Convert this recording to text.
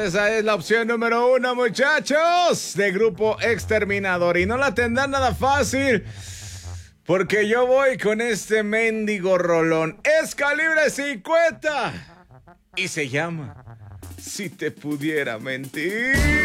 esa es la opción número 1, muchachos, de Grupo Exterminador. Y no la tendrán nada fácil, porque yo voy con este mendigo rolón. Es calibre 50 y se llama Si te pudiera mentir.